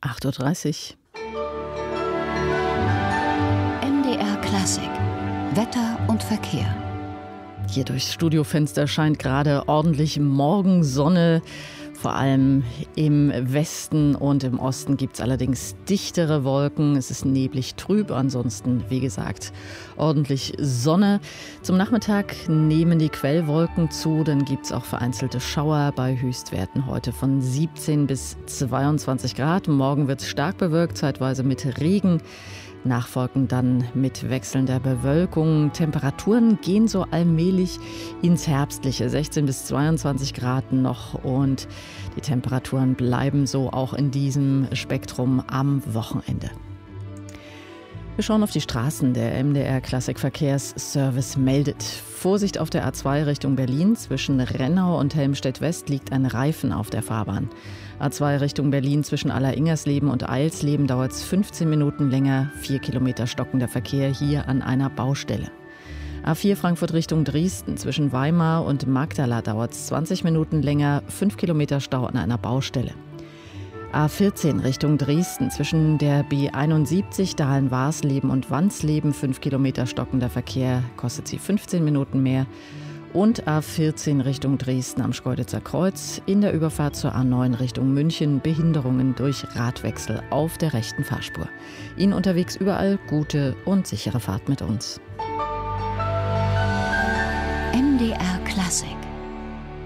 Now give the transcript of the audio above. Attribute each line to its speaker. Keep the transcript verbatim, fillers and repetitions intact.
Speaker 1: acht Uhr dreißig.
Speaker 2: M D R Klassik. Wetter und Verkehr.
Speaker 1: Hier durchs Studiofenster scheint gerade ordentlich Morgensonne. Vor allem im Westen und im Osten gibt es allerdings dichtere Wolken. Es ist neblig trüb, ansonsten, wie gesagt, ordentlich Sonne. Zum Nachmittag nehmen die Quellwolken zu, dann gibt es auch vereinzelte Schauer bei Höchstwerten heute von siebzehn bis zweiundzwanzig Grad. Morgen wird es stark bewölkt, zeitweise mit Regen. Nachfolgend dann mit wechselnder Bewölkung. Temperaturen gehen so allmählich ins Herbstliche, sechzehn bis zweiundzwanzig Grad noch, und die Temperaturen bleiben so auch in diesem Spektrum am Wochenende. Wir schauen auf die Straßen. Der M D R Klassikverkehrsservice meldet: Vorsicht auf der A zwei Richtung Berlin. Zwischen Rennau und Helmstedt-West liegt ein Reifen auf der Fahrbahn. A zwei Richtung Berlin zwischen Alleringers-Leben und Eilsleben dauert es fünfzehn Minuten länger. Vier Kilometer stockender Verkehr hier an einer Baustelle. A vier Frankfurt Richtung Dresden zwischen Weimar und Magdala dauert es zwanzig Minuten länger. Fünf Kilometer Stau an einer Baustelle. A vierzehn Richtung Dresden zwischen der B einundsiebzig Dahlen-Warsleben und Wansleben. Fünf Kilometer stockender Verkehr, kostet sie fünfzehn Minuten mehr. Und A vierzehn Richtung Dresden am Schkeuditzer Kreuz in der Überfahrt zur A neun Richtung München Behinderungen durch Radwechsel auf der rechten Fahrspur. Ihnen unterwegs überall gute und sichere Fahrt mit uns.
Speaker 2: M D R Klassik.